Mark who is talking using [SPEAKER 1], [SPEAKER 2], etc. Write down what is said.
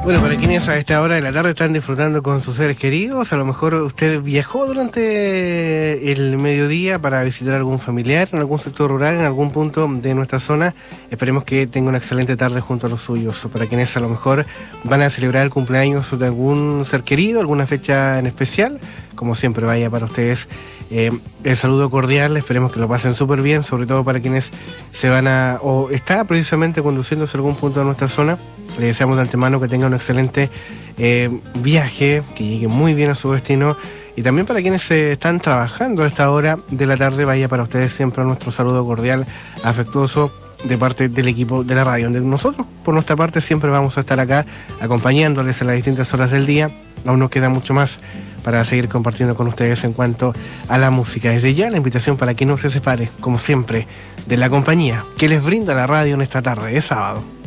[SPEAKER 1] Bueno, para quienes a esta hora de la tarde están disfrutando con sus seres queridos, a lo mejor usted viajó durante el mediodía para visitar a algún familiar en algún sector rural, en algún punto de nuestra zona. Esperemos que tenga una excelente tarde junto a los suyos. Para quienes a lo mejor van a celebrar el cumpleaños de algún ser querido, alguna fecha en especial, como siempre vaya para ustedes el saludo cordial. Esperemos que lo pasen súper bien, sobre todo para quienes se van a o está precisamente conduciéndose a algún punto de nuestra zona. Le deseamos de antemano que tengan un excelente viaje, que llegue muy bien a su destino. Y también para quienes están trabajando a esta hora de la tarde, vaya para ustedes siempre nuestro saludo cordial, afectuoso, de parte del equipo de la radio, donde nosotros, por nuestra parte, siempre vamos a estar acá acompañándoles en las distintas horas del día. Aún nos queda mucho más para seguir compartiendo con ustedes en cuanto a la música. Desde ya la invitación para que no se separe, como siempre, de la compañía que les brinda la radio en esta tarde de sábado.